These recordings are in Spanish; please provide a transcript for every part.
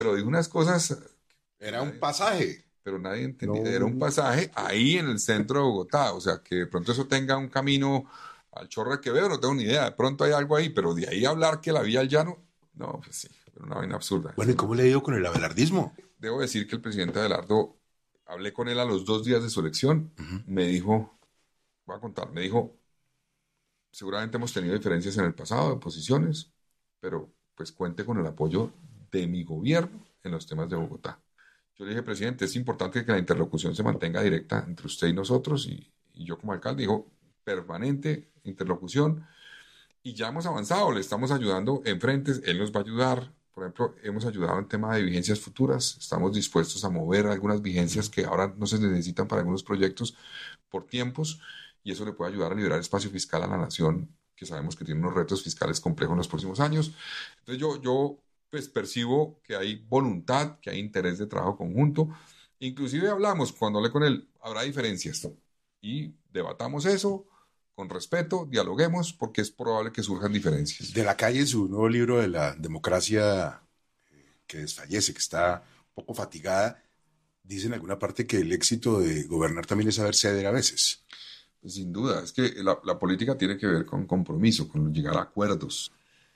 pero dijo unas cosas que Era un pasaje. pero nadie entendía. No, Era un pasaje ahí en el centro de Bogotá, o sea, que de pronto eso tenga un camino al Chorro de Quevedo, no tengo ni idea, de pronto hay algo ahí, pero de ahí a hablar que la vía al llano, no, pues sí, pero una vaina absurda. bueno, ¿y cómo le ha ido con el abelardismo? Debo decir que el presidente Abelardo, hablé con él a los 2 días de su elección, me dijo, voy a contar, me dijo, seguramente hemos tenido diferencias en el pasado, de posiciones, pero pues cuente con el apoyo de mi gobierno en los temas de Bogotá. Yo le dije, presidente, es importante que la interlocución se mantenga directa entre usted y nosotros, y yo como alcalde, dijo, permanente interlocución, y ya hemos avanzado, le estamos ayudando en frentes, él nos va a ayudar. Por ejemplo, hemos ayudado en tema de vigencias futuras, estamos dispuestos a mover algunas vigencias que ahora no se necesitan para algunos proyectos por tiempos, y eso le puede ayudar a liberar espacio fiscal a la nación, que sabemos que tiene unos retos fiscales complejos en los próximos años. Entonces yo pues percibo que hay voluntad, que hay interés de trabajo conjunto. Inclusive hablamos, cuando hablé con él, habrá diferencias y debatamos eso con respeto, dialoguemos, porque es probable que surjan diferencias. De la calle, su nuevo libro de la democracia que desfallece, que está un poco fatigada, dice en alguna parte que el éxito de gobernar también es saber ceder a veces. Pues sin duda, es que la política tiene que ver con compromiso, con llegar a acuerdos.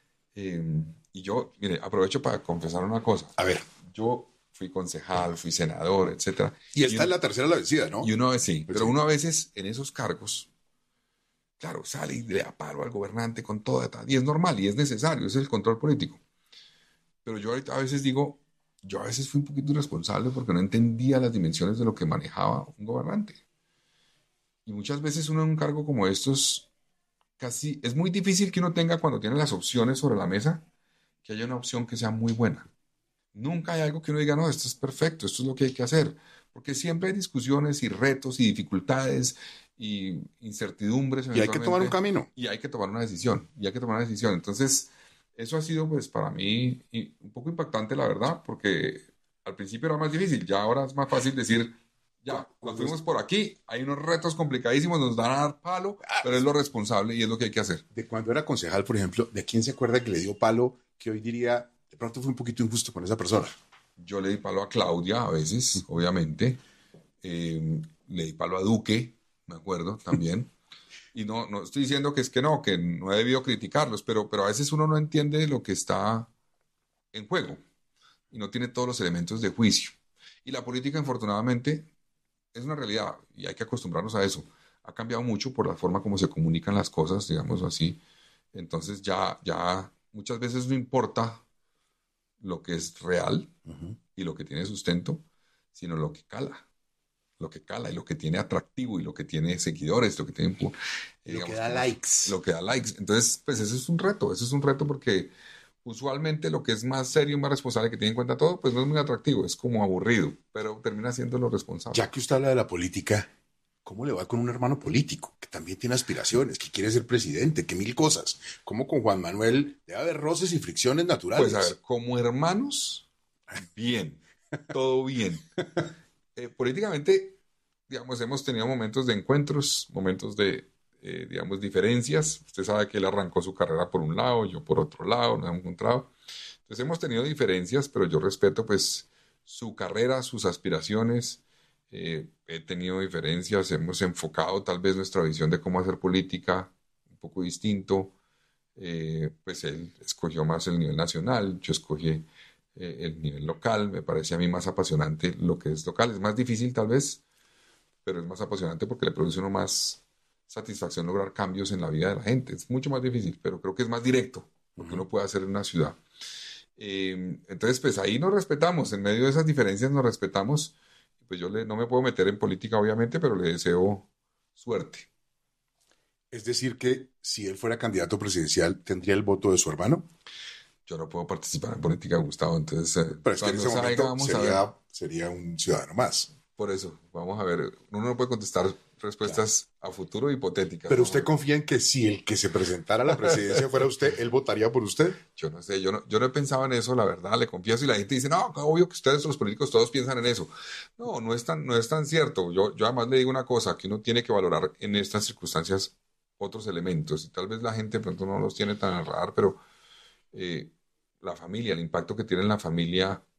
Y yo, mire, aprovecho para confesar una cosa. A ver, Yo fui concejal, fui senador, etcétera. y esta es la tercera la vencida, ¿no? Y uno a veces sí, Pues pero sí. uno a veces en esos cargos, claro, sale y le da palo al gobernante con toda, y es normal y es necesario, ese es el control político. Pero yo ahorita a veces digo, yo a veces fui un poquito irresponsable porque no entendía las dimensiones de lo que manejaba un gobernante. Y muchas veces uno en un cargo como estos, casi es muy difícil que uno tenga cuando tiene las opciones sobre la mesa, que haya una opción que sea muy buena. Nunca hay algo que uno diga, no, esto es perfecto, esto es lo que hay que hacer, porque siempre hay discusiones y retos y dificultades y incertidumbres Y hay que tomar un eventualmente, camino. y hay que tomar una decisión, y hay que tomar una decisión. Entonces, eso ha sido pues para mí un poco impactante, la verdad, porque al principio era más difícil, ya ahora es más fácil decir, ya, nos fuimos por aquí, hay unos retos complicadísimos, nos van a dar palo, pero es lo responsable y es lo que hay que hacer. De cuando era concejal, por ejemplo, ¿de quién se acuerda que le dio palo que hoy diría, de pronto fue un poquito injusto con esa persona? Yo le di palo a Claudia a veces, obviamente. Le di palo a Duque, me acuerdo también. Y no estoy diciendo que no he debido criticarlos, pero a veces uno no entiende lo que está en juego y no tiene todos los elementos de juicio. Y la política, infortunadamente, es una realidad y hay que acostumbrarnos a eso. Ha cambiado mucho por la forma como se comunican las cosas, digamos así. Entonces ya muchas veces no importa lo que es real y lo que tiene sustento, sino lo que cala y lo que tiene atractivo y lo que tiene seguidores, lo que tiene, Lo que digamos, da likes. lo que da likes. Entonces, pues ese es un reto porque usualmente lo que es más serio y más responsable que tiene en cuenta todo, pues no es muy atractivo, es como aburrido, pero termina siendo lo responsable. Ya que usted habla de la política, ¿cómo le va con un hermano político que también tiene aspiraciones, que quiere ser presidente, que mil cosas? ¿Cómo con Juan Manuel debe haber roces y fricciones naturales? Pues a ver, como hermanos, bien, todo bien. Políticamente, digamos, hemos tenido momentos de encuentros, momentos de, digamos, diferencias. Usted sabe que él arrancó su carrera por un lado, yo por otro lado, nos hemos encontrado. Entonces hemos tenido diferencias, pero yo respeto pues su carrera, sus aspiraciones. He tenido diferencias, hemos enfocado tal vez nuestra visión de cómo hacer política un poco distinto. Pues él escogió más el nivel nacional, yo escogí el nivel local. Me parece a mí más apasionante lo que es local. Es más difícil tal vez, pero es más apasionante porque le produce uno más satisfacción lograr cambios en la vida de la gente. Es mucho más difícil, pero creo que es más directo lo que uno puede hacer en una ciudad. Entonces, pues ahí nos respetamos, en medio de esas diferencias nos respetamos. Pues no me puedo meter en política, obviamente, pero le deseo suerte. Es decir, que si él fuera candidato presidencial, ¿tendría el voto de su hermano? Yo no puedo participar en política, Gustavo, entonces Pero es que en ese momento vamos a ver. sería un ciudadano más. Por eso, vamos a ver. Uno no puede contestar respuestas a futuro hipotéticas. Pero Vamos a usted ver. confía en que si el que se presentara a la presidencia fuera usted, él votaría por usted. Yo no sé, yo no he pensado en eso, la verdad, le confieso. Y la gente dice, no, obvio que ustedes, los políticos, todos piensan en eso. No, no es tan cierto. Yo además le digo una cosa, que uno tiene que valorar en estas circunstancias otros elementos. Y tal vez la gente de pronto no los tiene tan al radar, pero la familia, el impacto que tiene en la familia